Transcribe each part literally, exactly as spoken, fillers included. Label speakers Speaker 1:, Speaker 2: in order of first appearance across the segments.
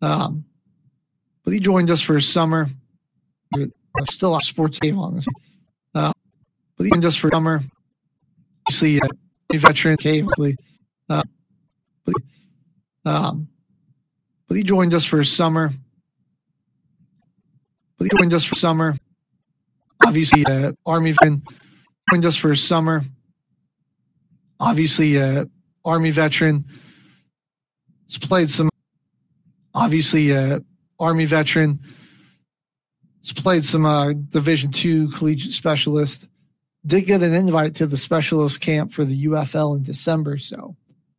Speaker 1: Um, but he joined us for summer. We're still a sports game on this. Uh, but he joined us for summer. Obviously, uh, a veteran, occasionally. Uh, but, um, but he joined us for summer. But he joined us for summer. Obviously, uh, Army veteran. Joined us for summer. Obviously, uh, Army veteran. He's played some. Obviously, uh, Army veteran. He's played some uh, Division two collegiate specialist. Did get an invite to the specialist camp for the U F L in December, so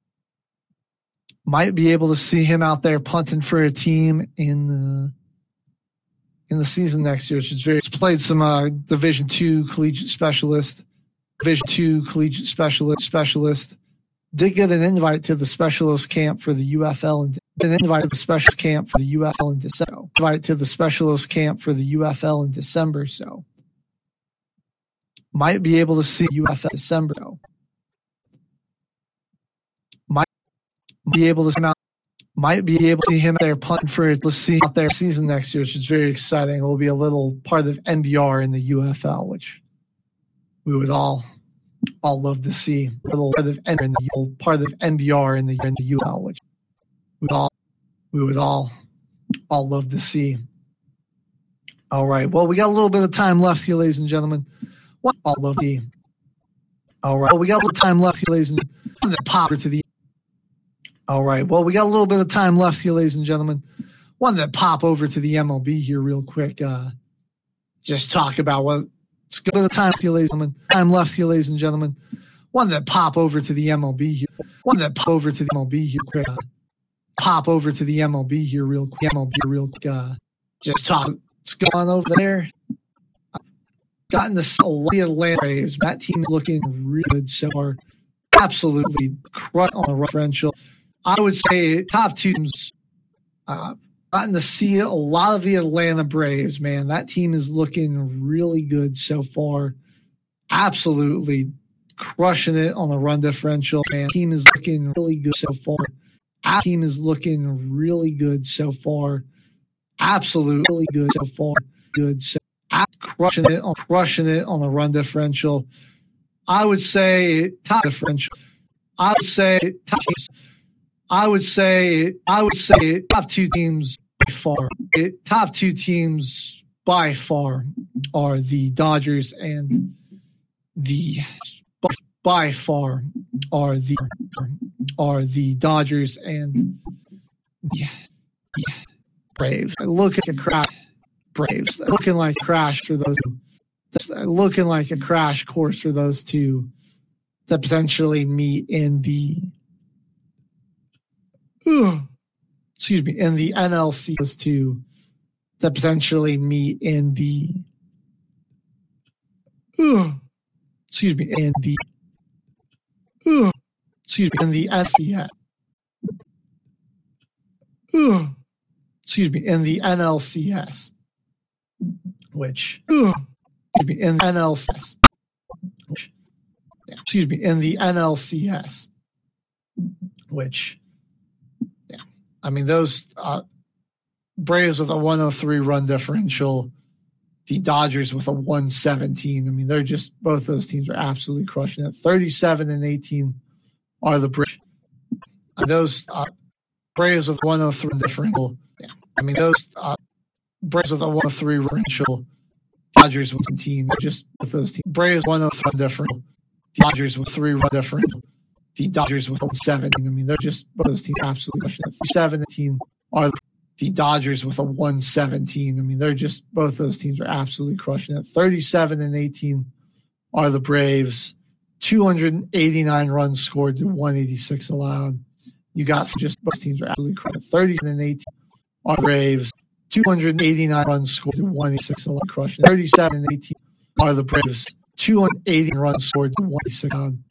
Speaker 1: might be able to see him out there punting for a team in the in the season next year, which is very. He's played some uh, Division two collegiate specialist. Division two collegiate specialist. Specialist did get an invite to the specialist camp for the U F L and an invite to the specialist camp for the U F L in December. Invite to the specialist camp for the U F L in December, so might be able to see U F L in December. So. Might be able to see him out. Might be able to see him out there punting for it. Let's see out there season next year, which is very exciting. It will be a little part of N B R in the U F L, which we would all all love to see. A little part of N- in the part of N B R in the in the U F L, which we all we would all all love to see. All right. Well, we got a little bit of time left here, ladies and gentlemen. What all love the all right. Well, we got a little time left here, ladies and gentlemen. Pop to the all right. Well, we got a little bit of time left here, ladies and gentlemen. Wanted to pop over to the M L B here real quick. Uh, just talk about what it's good bit of time here, ladies and gentlemen. Time left here, ladies and gentlemen. Wanted to pop over to the M L B here. Wanted to pop over to the M L B here quick. Uh, pop over to the M L B here real quick. M L B real quick. Uh, just talk what's going on over there. Gotten the Atlanta Braves. That team is looking really good so far. Absolutely crushed on the differential. I would say top two teams. Uh, gotten to see a lot of the Atlanta Braves, man. That team is looking really good so far. Absolutely crushing it on the run differential, man. Team is looking really good so far. Our team is looking really good so far. Absolutely good so far. Good so crushing it on crushing it on the run differential. I would say top differential. I would say top teams. I would say I would say top two teams by far. It, top two teams by far are the Dodgers and the by, by far are the are the Dodgers and the, the Braves. Look at a crash. Braves looking like a crash for those. Looking like a crash course for those two to potentially meet in the. Uh, excuse me, in the N L C, those two to potentially meet in the. Uh, excuse me, in the. Uh, excuse me, in the N L C. Uh, excuse me, in the N L C S, which. Uh, excuse me, in the N L C S. Which, yeah, excuse me, in the N L C S, which. I mean, those uh, Braves with a one oh three run differential, the Dodgers with a one seventeen. I mean, they're just, both those teams are absolutely crushing it. thirty-seven and eighteen are the Braves. And those uh, Braves with one oh three run differential. Yeah. I mean, those uh, Braves with a one oh three differential, Dodgers with seventeen. They're just, both those teams. Braves one oh three run differential, Dodgers with three run differential. The Dodgers with one seventeen. I mean, they're just, both those teams absolutely crushing it. seventeen are the Dodgers with a one seventeen. I mean, they're just, both those teams are absolutely crushing it. thirty-seven and eighteen are the Braves. two hundred eighty-nine runs scored to one eighty-six allowed. You got just, both teams are absolutely crushing it. thirty-seven and eighteen are the Braves. two hundred eighty-nine runs scored to one eighty-six allowed. Crushing it. thirty-seven and eighteen are the Braves. two hundred eighty runs scored to one eighty-six allowed.